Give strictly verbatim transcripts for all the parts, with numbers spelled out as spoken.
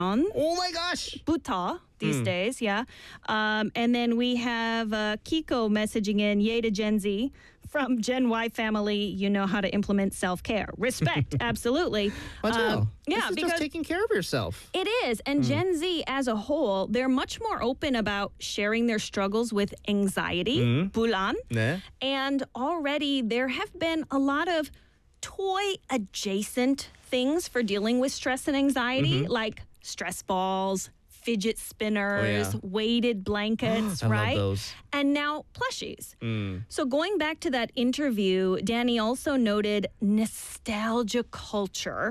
Oh my gosh. 부터 these Mm. days, yeah. Um, and then we have uh, Kiko messaging in, yay to Gen Z. From Gen Y family, you know how to implement self-care. Respect, absolutely. 맞아요. Um, yeah, this is because just taking care of yourself. it is. And Gen Z as a whole, they're much more open about sharing their struggles with anxiety, 불안. 네. And already there have been a lot of toy adjacent things for dealing with stress and anxiety, like stress balls, fidget spinners, Oh, yeah. weighted blankets, I love right? those. And now plushies. Mm. So going back to that interview, Danny also noted nostalgia culture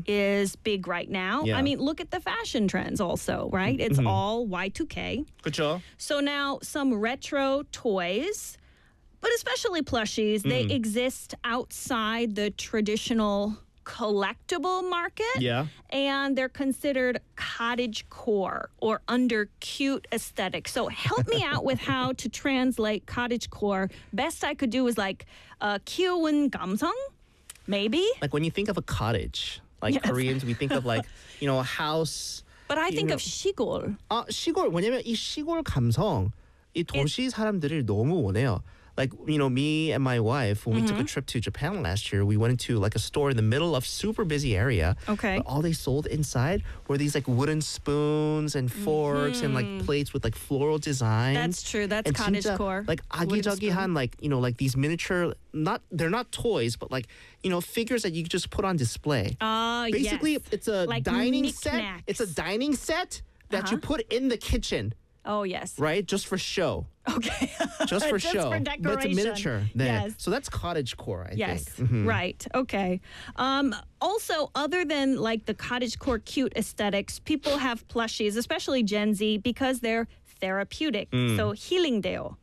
is big right now. Yeah. I mean, look at the fashion trends also, right? It's all Y two K. 그렇죠. So now some retro toys, but especially plushies, they exist outside the traditional collectible market. Yeah. And they're considered cottage core or under cute aesthetic. So help me out with how to translate cottage core. Best I could do is like uh, 귀여운 감성, maybe. Like when you think of a cottage, like Yes. Koreans, we think of like, you know, a house. But I you think know- of 시골. 아, 시골. 왜냐면 이 시골 감성, 이 도시 사람들을 너무 원해요. Like, you know, me and my wife, when we took a trip to Japan last year, we went into like a store in the middle of super busy area. Okay. But all they sold inside were these like wooden spoons and forks and like plates with like floral designs. That's true. That's And cottage 진짜, core. Like Wooden spoon. 아기자기한, like, you know, like these miniature, not, they're not toys, but like, you know, figures that you just put on display. Ah, Basically, yes. it's a Like dining set. knickknacks. It's a dining set that you Uh-huh. put in the kitchen, Oh, yes. right? Just for show. Okay. Just for Just show. for But it's a decoration. miniature. 네. Yes. So that's cottage core, I Yes, think. Mhm. right. Okay. Um, also, other than like the cottage core cute aesthetics, people have plushies, especially Gen Z, because they're therapeutic. Mm. So healing deo.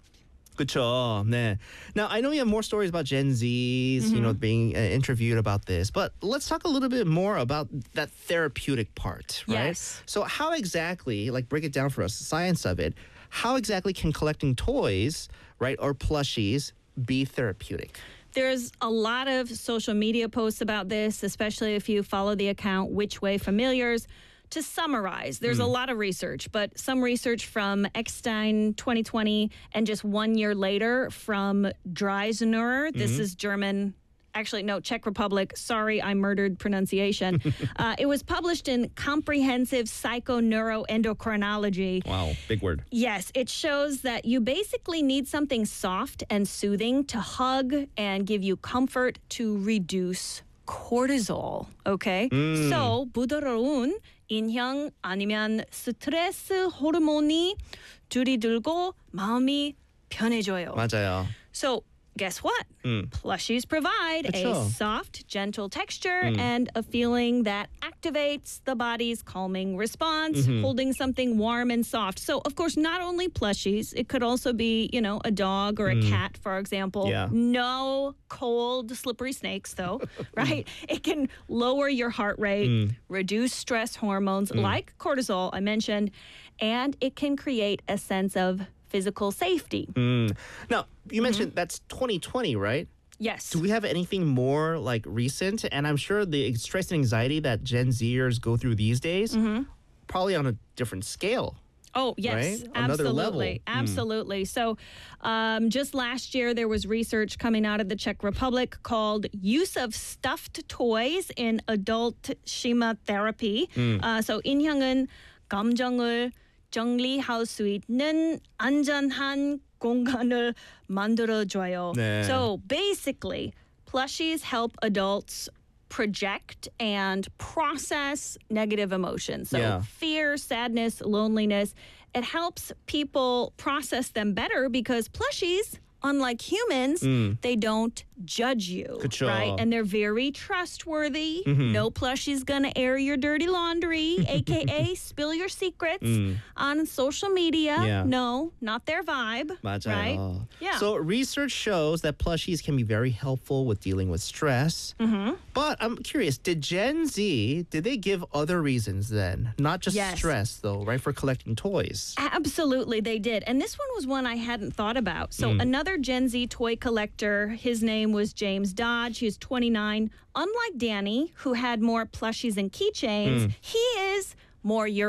그쵸. 네. Now, I know you have more stories about Gen Zs, you know, Mm-hmm. being uh, interviewed about this, but let's talk a little bit more about that therapeutic part, right? Yes. So how exactly, like break it down for us, the science of it, how exactly can collecting toys, right, or plushies be therapeutic? There's a lot of social media posts about this, especially if you follow the account Which Way Familiars. To summarize, there's a lot of research, but some research from Eckstein twenty twenty and just one year later from Dreisner. This is German. Actually, no, Czech Republic. Sorry, I murdered pronunciation. uh, it was published in Comprehensive Psychoneuroendocrinology. Wow, big word. Yes, it shows that you basically need something soft and soothing to hug and give you comfort to reduce cortisol. Okay? So, 부드러운 인형 아니면 스트레스 호르몬이 줄이들고 마음이 편해져요. 맞아요. So, guess what? Plushies provide 그쵸. a soft, gentle texture and a feeling that activates the body's calming response, holding something warm and soft. So, of course, not only plushies, it could also be, you know, a dog or a cat, for example. Yeah. No cold, slippery snakes, though, right? It can lower your heart rate, reduce stress hormones like cortisol, I mentioned, and it can create a sense of physical safety. Mm. Now, Mm-hmm. you mentioned that's twenty twenty, right? Yes. Do we have anything more like recent? And I'm sure the stress and anxiety that Gen Zers go through these days, probably on a different scale. Oh, yes, Right? Another level. absolutely. Mm. Absolutely. So, um, just last year, there was research coming out of the Czech Republic called Use of Stuffed Toys in Adult Shima Therapy. Mm. Uh, so, 인형은 감정을 정리할 수 있는 안전한 공간을 만들어줘요. 네. So, basically, plushies help adults project and process negative emotions. So Yeah. fear, sadness, loneliness, it helps people process them better because plushies, unlike humans, they don't judge you, 그쵸. right? And they're very trustworthy. No plushie's gonna air your dirty laundry, aka spill your secrets on social media. Yeah. No, not their vibe. 맞아요. Right? Yeah. So research shows that plushies can be very helpful with dealing with stress. Mm-hmm. But I'm curious, did Gen Z, did they give other reasons then? Not just Yes. stress though, right? For collecting toys. Absolutely, they did. And this one was one I hadn't thought about. So, Mm. another Gen Z toy collector, his name was James Dodge. He was twenty-nine. Unlike Danny, who had more plushies and keychains, Mm. he is more